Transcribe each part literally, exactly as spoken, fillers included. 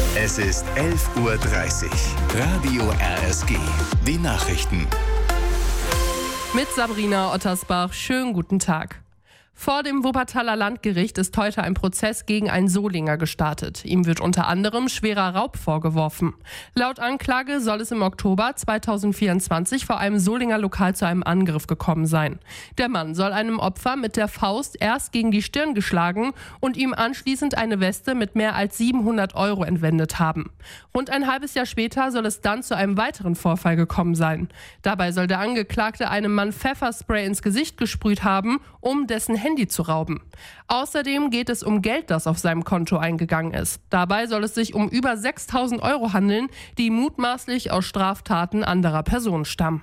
Es ist elf Uhr dreißig. Radio R S G. Die Nachrichten. Mit Sabrina Ottersbach. Schönen guten Tag. Vor dem Wuppertaler Landgericht ist heute ein Prozess gegen einen Solinger gestartet. Ihm wird unter anderem schwerer Raub vorgeworfen. Laut Anklage soll es im Oktober zweitausendvierundzwanzig vor einem Solinger Lokal zu einem Angriff gekommen sein. Der Mann soll einem Opfer mit der Faust erst gegen die Stirn geschlagen und ihm anschließend eine Weste mit mehr als siebenhundert Euro entwendet haben. Rund ein halbes Jahr später soll es dann zu einem weiteren Vorfall gekommen sein. Dabei soll der Angeklagte einem Mann Pfefferspray ins Gesicht gesprüht haben, um dessen Handy zu rauben. Außerdem geht es um Geld, das auf seinem Konto eingegangen ist. Dabei soll es sich um über sechstausend Euro handeln, die mutmaßlich aus Straftaten anderer Personen stammen.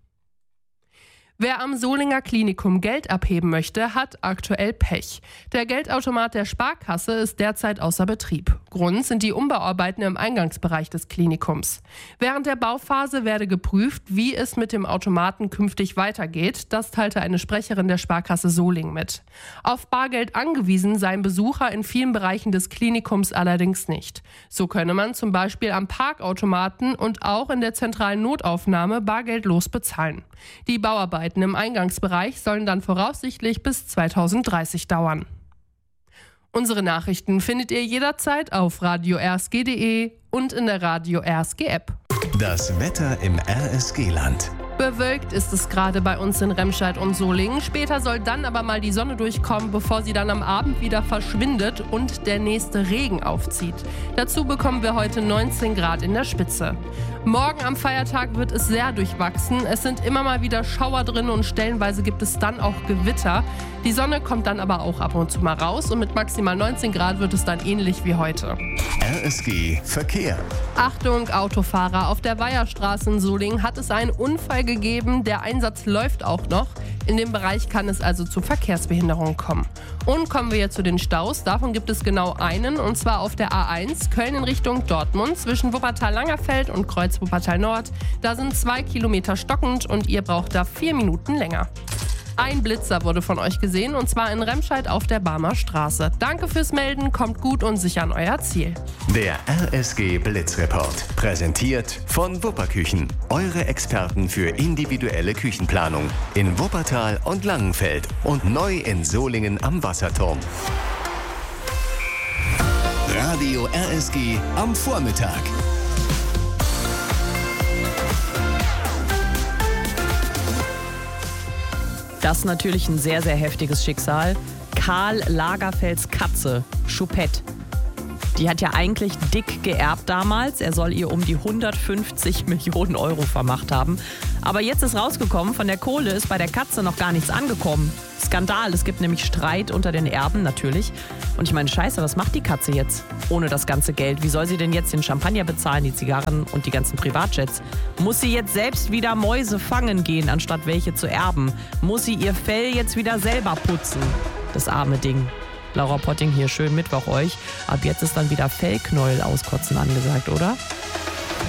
Wer am Solinger Klinikum Geld abheben möchte, hat aktuell Pech. Der Geldautomat der Sparkasse ist derzeit außer Betrieb. Grund sind die Umbauarbeiten im Eingangsbereich des Klinikums. Während der Bauphase werde geprüft, wie es mit dem Automaten künftig weitergeht. Das teilte eine Sprecherin der Sparkasse Solingen mit. Auf Bargeld angewiesen seien Besucher in vielen Bereichen des Klinikums allerdings nicht. So könne man zum Beispiel am Parkautomaten und auch in der zentralen Notaufnahme bargeldlos bezahlen. Die Bauarbeiten im Eingangsbereich sollen dann voraussichtlich bis zweitausenddreißig dauern. Unsere Nachrichten findet ihr jederzeit auf radio r s g punkt d e und in der Radio R S G App. Das Wetter im R S G-Land. Bewölkt ist es gerade bei uns in Remscheid und Solingen. Später soll dann aber mal die Sonne durchkommen, bevor sie dann am Abend wieder verschwindet und der nächste Regen aufzieht. Dazu bekommen wir heute neunzehn Grad in der Spitze. Morgen am Feiertag wird es sehr durchwachsen. Es sind immer mal wieder Schauer drin und stellenweise gibt es dann auch Gewitter. Die Sonne kommt dann aber auch ab und zu mal raus und mit maximal neunzehn Grad wird es dann ähnlich wie heute. R S G Verkehr. Achtung, Autofahrer! Auf der Weiherstraße in Solingen hat es einen Unfall gegeben. Der Einsatz läuft auch noch. In dem Bereich kann es also zu Verkehrsbehinderungen kommen. Und kommen wir jetzt zu den Staus. Davon gibt es genau einen, und zwar auf der A eins Köln in Richtung Dortmund zwischen Wuppertal-Langerfeld und Kreuz Wuppertal-Nord. Da sind zwei Kilometer stockend und ihr braucht da vier Minuten länger. Ein Blitzer wurde von euch gesehen, und zwar in Remscheid auf der Barmer Straße. Danke fürs Melden, kommt gut und sicher an euer Ziel. Der R S G Blitzreport. Präsentiert von Wupperküchen. Eure Experten für individuelle Küchenplanung. In Wuppertal und Langenfeld und neu in Solingen am Wasserturm. Radio R S G am Vormittag. Das ist natürlich ein sehr, sehr heftiges Schicksal. Karl Lagerfelds Katze, Choupette. Die hat ja eigentlich dick geerbt damals. Er soll ihr um die hundertfünfzig Millionen Euro vermacht haben. Aber jetzt ist rausgekommen, von der Kohle ist bei der Katze noch gar nichts angekommen. Skandal, es gibt nämlich Streit unter den Erben natürlich. Und ich meine, scheiße, was macht die Katze jetzt ohne das ganze Geld? Wie soll sie denn jetzt den Champagner bezahlen, die Zigarren und die ganzen Privatjets? Muss sie jetzt selbst wieder Mäuse fangen gehen, anstatt welche zu erben? Muss sie ihr Fell jetzt wieder selber putzen? Das arme Ding. Laura Potting hier, schönen Mittwoch euch. Ab jetzt ist dann wieder Fellknäuel auskotzen angesagt, oder?